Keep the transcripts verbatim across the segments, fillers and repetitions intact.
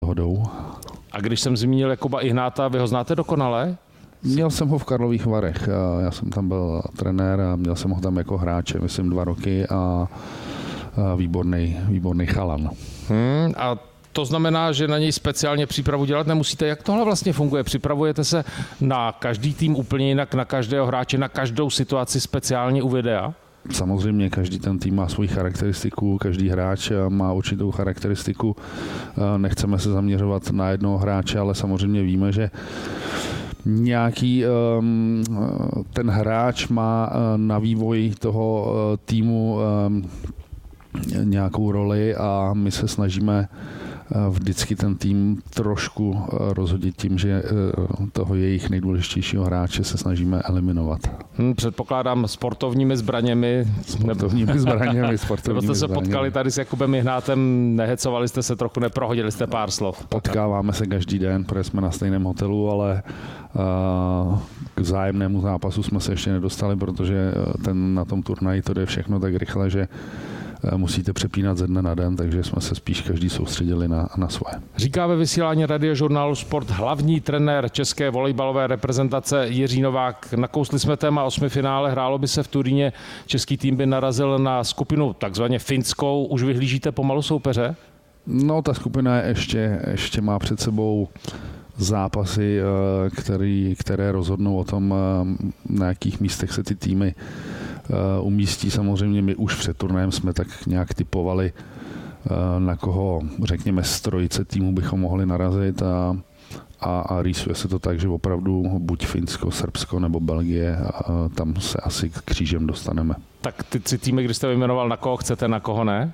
pohodou. A když jsem zmínil Jakuba Ihnáta, vy ho znáte dokonale? Měl jsem ho v Karlových Varech, já jsem tam byl trenér a měl jsem ho tam jako hráče, myslím dva roky a výborný, výborný chalan. Hmm, a to znamená, že na něj speciálně přípravu dělat nemusíte. Jak tohle vlastně funguje? Připravujete se na každý tým úplně jinak, na každého hráče, na každou situaci speciálně u videa? Samozřejmě každý ten tým má svoji charakteristiku, každý hráč má určitou charakteristiku. Nechceme se zaměřovat na jednoho hráče, ale samozřejmě víme, že nějaký um, ten hráč má na vývoj toho týmu um, nějakou roli a my se snažíme vždycky ten tým trošku rozhodit tím, že toho jejich nejdůležitějšího hráče se snažíme eliminovat. Hmm, předpokládám sportovními zbraněmi. Sportovními zbraněmi, sportovními Nebo jste se zbraněmi. potkali tady s Jakubem Ihnátem, nehecovali jste se trochu, neprohodili jste pár slov. Potkáváme se každý den, protože jsme na stejném hotelu, ale uh, k vzájemnému zápasu jsme se ještě nedostali, protože ten, na tom turnaji to jde všechno tak rychle, že musíte přepínat ze dne na den, takže jsme se spíš každý soustředili na, na svoje. Říká ve vysílání Radiožurnálu Sport hlavní trenér české volejbalové reprezentace Jiří Novák. Nakousli jsme téma osmifinále, hrálo by se v Turíně, český tým by narazil na skupinu takzvaně finskou. Už vyhlížíte pomalu soupeře? No, ta skupina ještě, ještě má před sebou zápasy, který, které rozhodnou o tom, na jakých místech se ty týmy umístí. Samozřejmě my už před turnajem jsme tak nějak typovali, na koho, řekněme, z trojice týmu bychom mohli narazit a, a, a rýsuje se to tak, že opravdu buď Finsko, Srbsko nebo Belgie, a tam se asi křížem dostaneme. Tak ty tři týmy, když jste vyjmenoval, na koho chcete, na koho ne?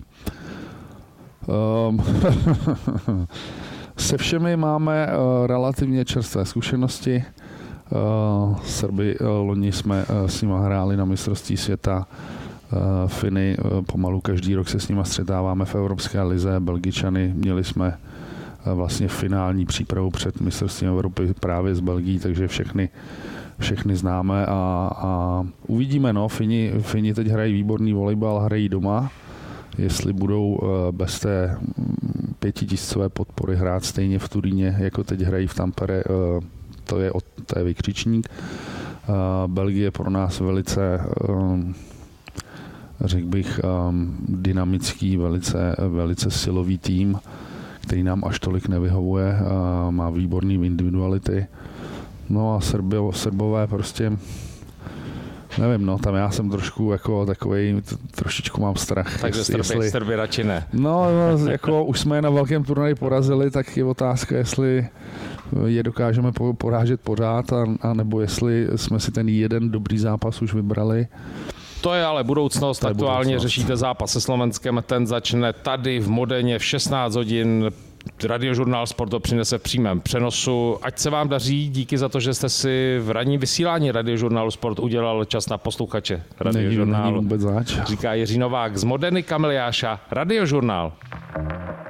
Um, se máme uh, relativně čerstvé zkušenosti. Uh, Srby, uh, loni jsme uh, s nimi hráli na mistrovství světa. Uh, Finy uh, pomalu každý rok se s nimi střetáváme v Evropské lize. Belgičany měli jsme uh, vlastně finální přípravu před mistrovstvím Evropy právě z Belgií, takže všechny, všechny známe a, a uvidíme. No, Fini, Fini teď hrají výborný volejbal, hrají doma. Jestli budou uh, bez té pětitisícové podpory hrát stejně v Turíně, jako teď hrají v Tampere, uh, to je, to je vykřičník. Belgie pro nás velice, řekl bych, dynamický, velice, velice silový tým, který nám až tolik nevyhovuje, má výborný individuality. No a Srbi, Srbové prostě, nevím, no, tam já jsem trošku jako takovej, trošičku mám strach. Takže Srby, jestli, Srby radši ne. No, no, jako už jsme je na velkém turnaji porazili, tak je otázka, jestli je dokážeme porážet pořád, a, a nebo jestli jsme si ten jeden dobrý zápas už vybrali. To je ale budoucnost. To je Aktuálně budoucnost. řešíte zápas se Slovenskem, ten začne tady v Modeně v šestnáct hodin. Radiožurnál Sport to přinese v přímém přenosu. Ať se vám daří, díky za to, že jste si v ranním vysílání Radiožurnálu Sport udělal čas na posluchače Radiožurnálu. Není vůbec zač. Říká Jiří Novák z Modeny, Kamil Jáša, Radiožurnál.